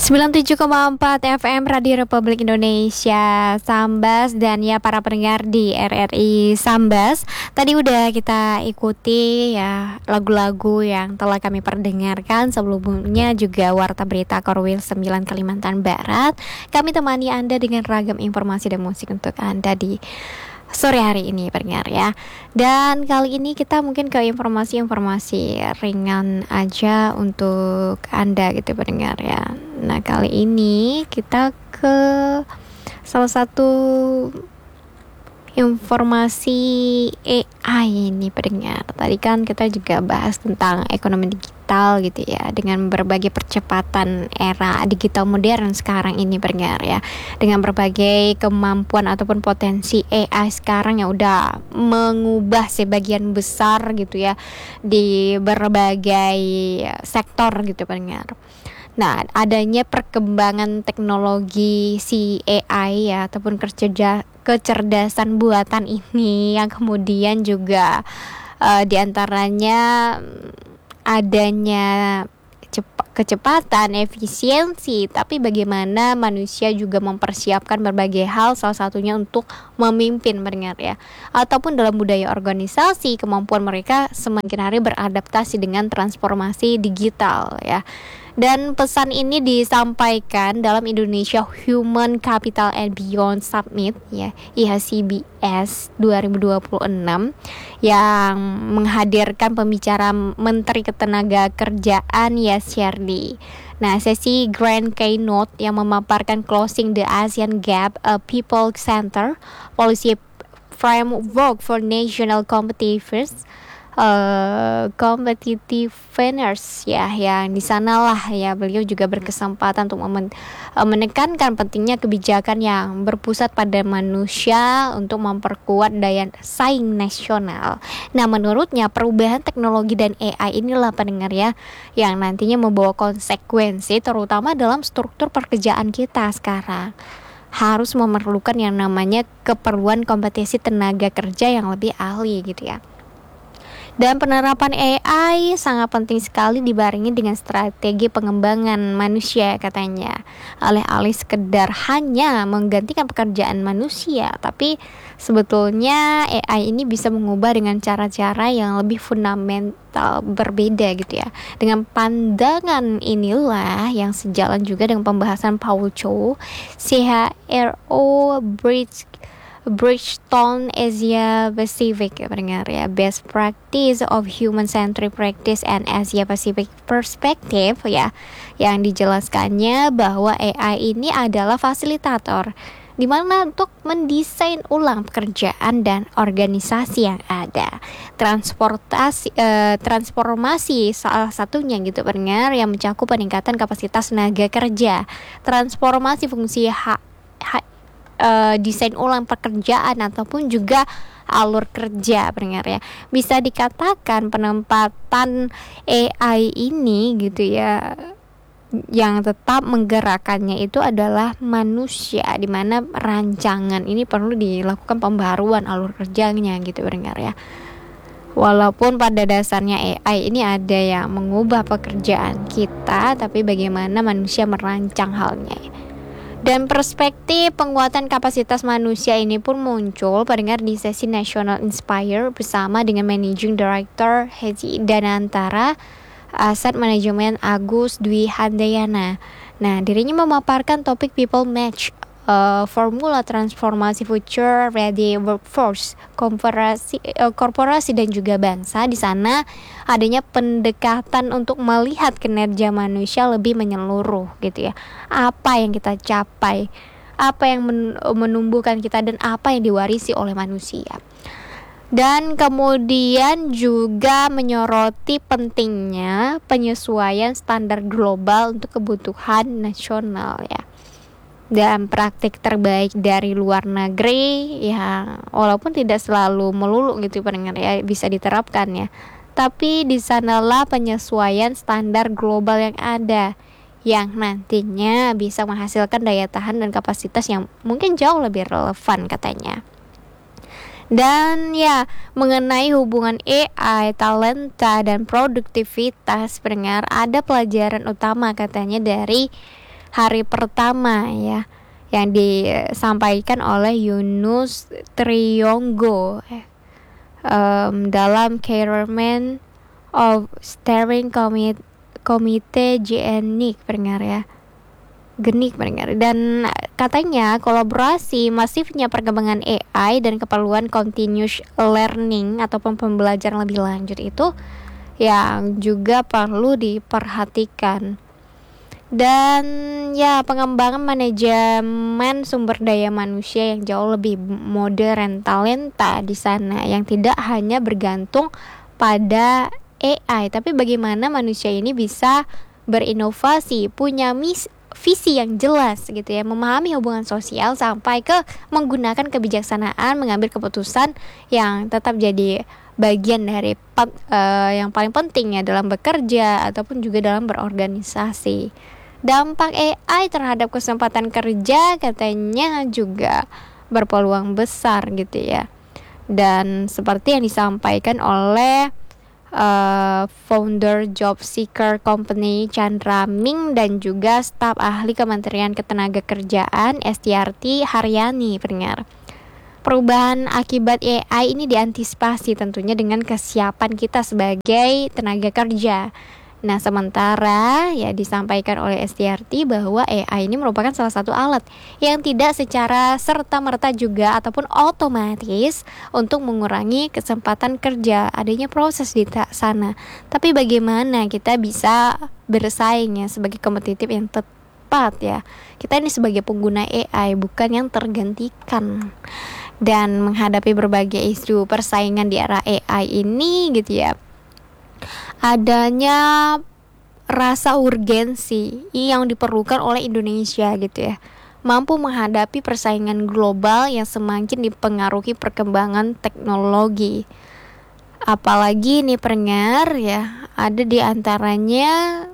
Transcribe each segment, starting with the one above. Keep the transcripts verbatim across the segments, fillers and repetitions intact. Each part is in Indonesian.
sembilan puluh tujuh koma empat F M Radio Republik Indonesia Sambas, dan ya para pendengar di R R I Sambas, tadi udah kita ikuti ya lagu-lagu yang telah kami perdengarkan. Sebelumnya juga Warta Berita Korwil sembilan Kalimantan Barat. Kami temani Anda dengan ragam informasi dan musik untuk Anda di sore hari ini pendengar ya. Dan kali ini kita mungkin ke informasi-informasi ringan aja untuk Anda gitu pendengar ya. Nah kali ini kita ke salah satu informasi A I ini pendengar. Tadi kan kita juga bahas tentang ekonomi digital gitu ya, dengan berbagai percepatan era digital modern sekarang ini pendengar ya, dengan berbagai kemampuan ataupun potensi A I sekarang yang udah mengubah sebagian besar gitu ya di berbagai sektor gitu pendengar. Nah, adanya perkembangan teknologi si A I ya ataupun kecerda- kecerdasan buatan ini yang kemudian juga uh, diantaranya adanya cep- kecepatan, efisiensi, tapi bagaimana manusia juga mempersiapkan berbagai hal, salah satunya untuk memimpin mendengar ya, ataupun dalam budaya organisasi, kemampuan mereka semakin hari beradaptasi dengan transformasi digital ya. Dan pesan ini disampaikan dalam Indonesia Human Capital and Beyond Summit ya, I H C B S dua ribu dua puluh enam, yang menghadirkan pembicara Menteri Ketenagakerjaan Yasyardi. Nah, sesi Grand Keynote yang memaparkan Closing the ASEAN Gap, a People Center Policy Framework for National Competitiveness Uh, competitiveness ya, yang di sanalah ya beliau juga berkesempatan untuk memen- uh, menekankan pentingnya kebijakan yang berpusat pada manusia untuk memperkuat daya saing nasional. Nah, menurutnya perubahan teknologi dan A I inilah pendengar ya yang nantinya membawa konsekuensi terutama dalam struktur pekerjaan kita sekarang. Harus memerlukan yang namanya keperluan kompetisi tenaga kerja yang lebih ahli gitu ya. Dan penerapan A I sangat penting sekali dibarengi dengan strategi pengembangan manusia katanya. Alih-alih sekedar hanya menggantikan pekerjaan manusia, tapi sebetulnya A I ini bisa mengubah dengan cara-cara yang lebih fundamental berbeda gitu ya. Dengan pandangan inilah yang sejalan juga dengan pembahasan Paul Chow, C H R O Bridge Bridgestone Asia Pacific ya pendengar ya, Best Practice of Human Centric Practice and Asia Pacific Perspective ya, yang dijelaskannya bahwa A I ini adalah fasilitator di mana untuk mendesain ulang pekerjaan dan organisasi yang ada. Transportasi eh, transformasi salah satunya gitu pendengar, yang mencakup peningkatan kapasitas tenaga kerja, transformasi fungsi hak ha, Uh, desain ulang pekerjaan ataupun juga alur kerja pendengar ya. Bisa dikatakan penempatan A I ini gitu ya, yang tetap menggerakkannya itu adalah manusia, di mana rancangan ini perlu dilakukan pembaruan alur kerjanya gitu pendengar ya. Walaupun pada dasarnya A I ini ada yang mengubah pekerjaan kita, tapi bagaimana manusia merancang halnya ya. Dan perspektif penguatan kapasitas manusia ini pun muncul pendengar di sesi National Inspire bersama dengan Managing Director Hedi Danantara Asset Management Agus Dwi Handayana. Nah, dirinya memaparkan topik People Match, uh, formula transformasi future ready workforce, korporasi, uh, korporasi dan juga bangsa. Di sana adanya pendekatan untuk melihat kinerja manusia lebih menyeluruh gitu ya. Apa yang kita capai, apa yang men- menumbuhkan kita, dan apa yang diwarisi oleh manusia. Dan kemudian juga menyoroti pentingnya penyesuaian standar global untuk kebutuhan nasional ya, dan praktik terbaik dari luar negeri ya, walaupun tidak selalu melulu gitu pendengar ya bisa diterapkan ya, tapi di sanalah penyesuaian standar global yang ada yang nantinya bisa menghasilkan daya tahan dan kapasitas yang mungkin jauh lebih relevan katanya. Dan ya, mengenai hubungan A I, talenta, dan produktivitas pendengar, ada pelajaran utama katanya dari hari pertama ya, yang disampaikan oleh Yunus Triyonggo um, dalam Chairman of Steering Committee Komite G N I C pendengar ya. Genik pendengar. Dan katanya kolaborasi masifnya perkembangan A I dan keperluan continuous learning ataupun pembelajaran lebih lanjut itu yang juga perlu diperhatikan. Dan ya, pengembangan manajemen sumber daya manusia yang jauh lebih modern, talenta di sana yang tidak hanya bergantung pada A I, tapi bagaimana manusia ini bisa berinovasi, punya mis visi yang jelas gitu ya, memahami hubungan sosial sampai ke menggunakan kebijaksanaan, mengambil keputusan yang tetap jadi bagian dari uh, yang paling penting ya dalam bekerja ataupun juga dalam berorganisasi. Dampak A I terhadap kesempatan kerja katanya juga berpeluang besar gitu ya. Dan seperti yang disampaikan oleh Uh, founder Job Seeker Company Chandra Ming dan juga staf ahli Kementerian Ketenagakerjaan S T R T Haryani pendengar. Perubahan akibat A I ini diantisipasi tentunya dengan kesiapan kita sebagai tenaga kerja. Nah, sementara ya disampaikan oleh S T R T bahwa A I ini merupakan salah satu alat yang tidak secara serta-merta juga ataupun otomatis untuk mengurangi kesempatan kerja, adanya proses di sana. Tapi bagaimana kita bisa bersaing ya sebagai kompetitif yang tepat ya. Kita ini sebagai pengguna A I, bukan yang tergantikan. Dan menghadapi berbagai isu persaingan di era A I ini gitu ya, adanya rasa urgensi yang diperlukan oleh Indonesia gitu ya, mampu menghadapi persaingan global yang semakin dipengaruhi perkembangan teknologi. Apalagi nih pendengar ya, ada di antaranya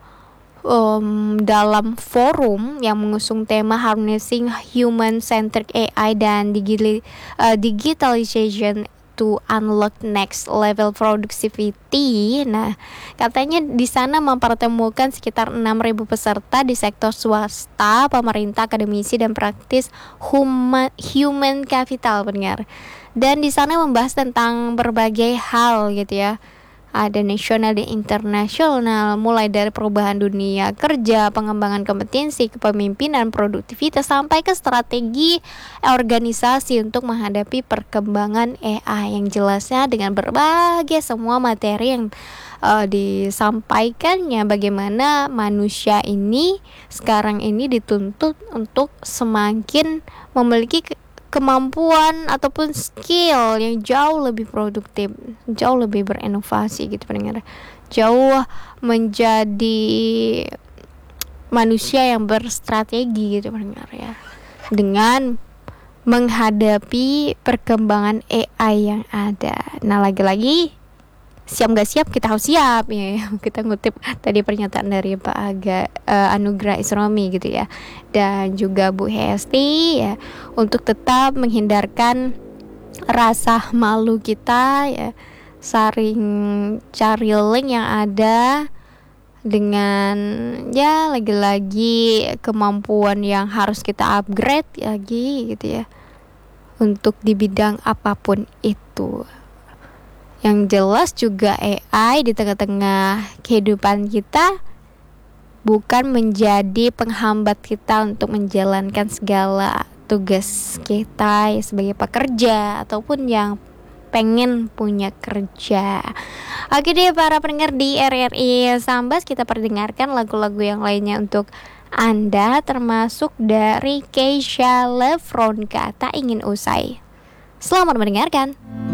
um, dalam forum yang mengusung tema Harnessing Human Centered A I dan digili, uh, Digitalization to Unlock Next Level Productivity. Nah, katanya di sana mempertemukan sekitar enam ribu peserta di sektor swasta, pemerintah, akademisi dan praktis human, human capital pendengar. Dan di sana membahas tentang berbagai hal gitu ya. Ada nasional dan internasional, mulai dari perubahan dunia kerja, pengembangan kompetensi, kepemimpinan, produktivitas, sampai ke strategi organisasi untuk menghadapi perkembangan A I yang jelasnya dengan berbagai semua materi yang uh, disampaikannya, bagaimana manusia ini sekarang ini dituntut untuk semakin memiliki ke- kemampuan ataupun skill yang jauh lebih produktif, jauh lebih berinovasi gitu pendengar. Jauh menjadi manusia yang berstrategi gitu pendengar ya. Dengan menghadapi perkembangan A I yang ada. Nah, lagi-lagi siap gak siap kita harus siap ya. Kita ngutip tadi pernyataan dari Pak Aga uh, Anugrah Isromi gitu ya, dan juga Bu Hesti ya, untuk tetap menghindarkan rasa malu kita ya, saring cari link yang ada dengan ya lagi-lagi kemampuan yang harus kita upgrade lagi gitu ya, untuk di bidang apapun itu. Yang jelas juga A I di tengah-tengah kehidupan kita bukan menjadi penghambat kita untuk menjalankan segala tugas kita ya, sebagai pekerja ataupun yang pengen punya kerja. Oke deh para pendengar di R R I Sambas, kita perdengarkan lagu-lagu yang lainnya untuk Anda, termasuk dari Keisha Lefronka, Tak Ingin Usai. Selamat mendengarkan.